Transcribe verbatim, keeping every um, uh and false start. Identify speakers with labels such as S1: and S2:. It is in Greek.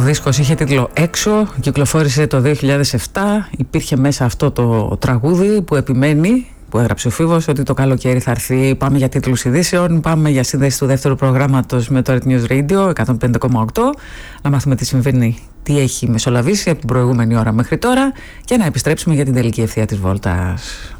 S1: δίσκος είχε τίτλο «Έξω», κυκλοφόρησε το δύο χιλιάδες επτά. Υπήρχε μέσα αυτό το τραγούδι που επιμένει, που έγραψε ο Φίβος, ότι το καλοκαίρι θα έρθει. Πάμε για τίτλους ειδήσεων, πάμε για σύνδεση του δεύτερου προγράμματος με το Earth News Radio εκατόν πέντε κόμμα οκτώ, να μάθουμε τι συμβαίνει, τι έχει μεσολαβήσει από την προηγούμενη ώρα μέχρι τώρα και να επιστρέψουμε για την τελική ευθεία της βόλτας.